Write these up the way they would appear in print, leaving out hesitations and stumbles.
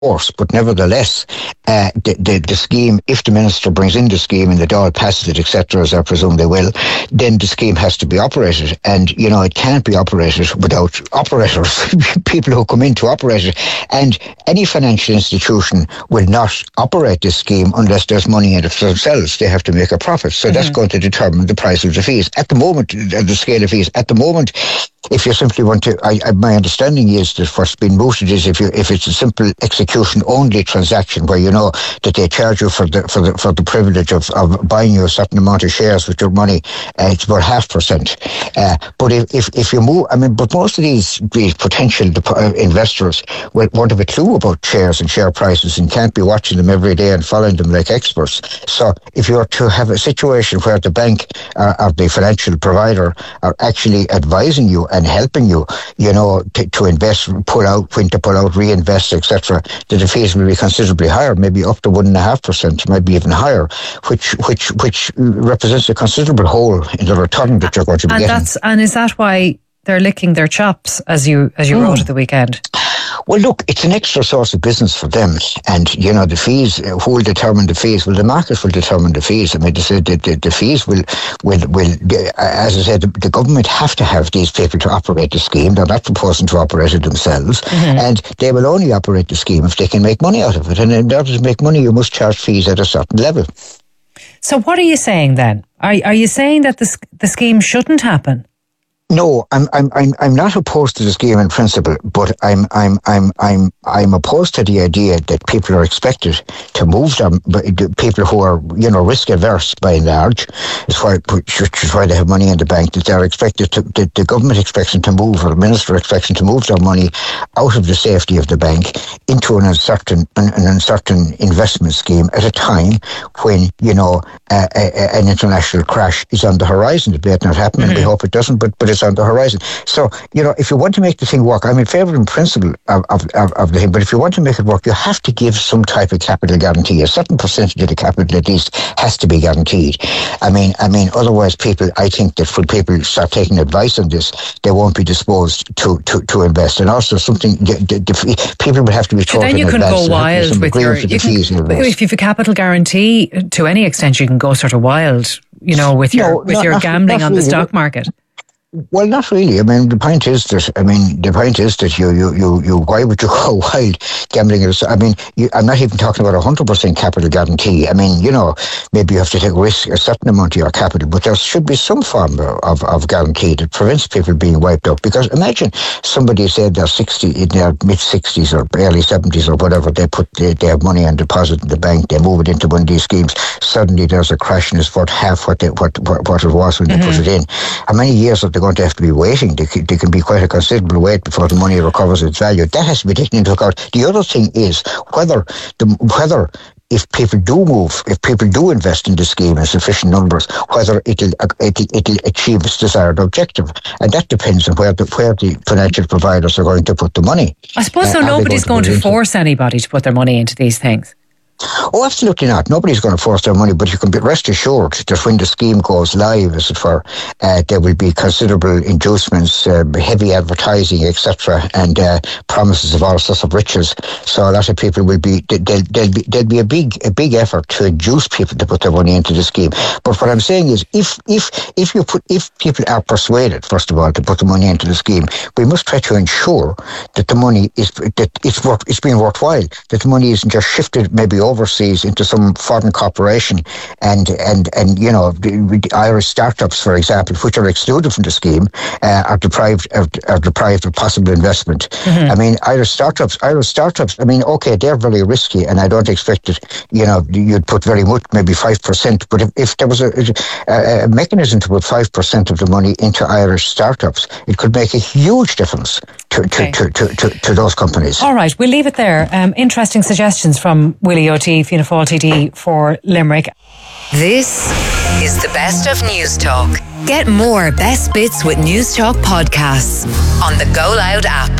course, but nevertheless, the scheme, if the minister brings in the scheme and the Dáil passes it, etc., as I presume they will, then the scheme has to be operated. And, it can't be operated without operators, people who come in to operate it. And any financial institution will not operate this scheme unless there's money in it for themselves. They have to make a profit. So that's going to determine the price of the fees. At the moment, the scale of fees, at the moment, if you simply want to, my understanding is that what's been mooted is if it's a simple execution only transaction where you know that they charge you for the privilege of buying you a certain amount of shares with your money, it's about 0.5%. But if you move, but most of these potential investors won't have a clue about shares and share prices and can't be watching them every day and following them like experts. So if you're to have a situation where the bank or the financial provider are actually advising you and helping you, to invest, pull out, when to pull out, reinvest, etc., that the fees will be considerably higher, maybe up to 1.5%, maybe even higher, which represents a considerable hole in the return that you're going to be getting. And is that why they're licking their chops, as you wrote at the weekend? Well, look, it's an extra source of business for them. And, the fees, who will determine the fees? Well, the market will determine the fees. They said the fees will, as I said, the government have to have these people to operate the scheme. They're not proposing to operate it themselves. And they will only operate the scheme if they can make money out of it. And in order to make money, you must charge fees at a certain level. So what are you saying then? Are you saying that the scheme shouldn't happen? No, I'm not opposed to the scheme in principle, but I'm opposed to the idea that people are expected to move them. People who are risk averse by and large, which is why they have money in the bank. That they're expected to, the government expects them to move, or the minister expects them to move their money out of the safety of the bank into an uncertain investment scheme at a time when an international crash is on the horizon. It may not happen, and we hope it doesn't, but it's on the horizon. So, if you want to make the thing work, I'm in favour in principle of the thing, but if you want to make it work, you have to give some type of capital guarantee. A certain percentage of the capital, at least, has to be guaranteed. Otherwise I think that when people start taking advice on this, they won't be disposed to invest. And also something, people will have to be told. So then you can go wild with if you've a capital guarantee, to any extent, you can go sort of wild, with your gambling on the stock market. Well, not really. The point is that you why would you go wild gambling? I'm not even talking about 100% capital guarantee. Maybe you have to take a certain amount of your capital, but there should be some form of guarantee that prevents people being wiped out. Because imagine somebody said they're 60, in their mid-60s or early 70s or whatever, they have money on deposit in the bank, they move it into one of these schemes, suddenly there's a crash and it's worth half what it was when they put it in. How many years are they going to have to be waiting? They can be quite a considerable wait before the money recovers its value. That has to be taken into account. The other thing is whether if people do invest in the scheme in sufficient numbers, whether it'll achieve its desired objective, and that depends on where the financial providers are going to put the money. I suppose nobody's going to force anybody to put their money into these things. Oh, absolutely not. Nobody's going to force their money, but you can be rest assured that when the scheme goes live, as it were, there will be considerable inducements, heavy advertising, etc., and promises of all sorts of riches. So a lot of people will be. There'll be a big effort to induce people to put their money into the scheme. But what I'm saying is, if people are persuaded, first of all, to put the money into the scheme, we must try to ensure that the money it's being worthwhile. That the money isn't just shifted maybe overseas into some foreign corporation, and the Irish startups, for example, which are excluded from the scheme, are deprived of possible investment. Irish startups. Okay, they're very risky, and I don't expect that you'd put very much, maybe 5%. But if there was a mechanism to put 5% of the money into Irish startups, it could make a huge difference to those companies. All right, we'll leave it there. Interesting suggestions from Willie O'Teague, Fianna Fáil TD for Limerick. This is the Best of News Talk. Get more Best Bits with News Talk podcasts on the Go Loud app.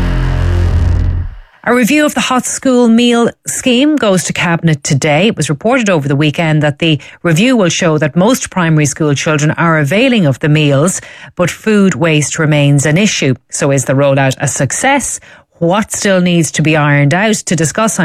A review of the hot school meal scheme goes to Cabinet today. It was reported over the weekend that the review will show that most primary school children are availing of the meals, but food waste remains an issue. So is the rollout a success? what still needs to be ironed out. To discuss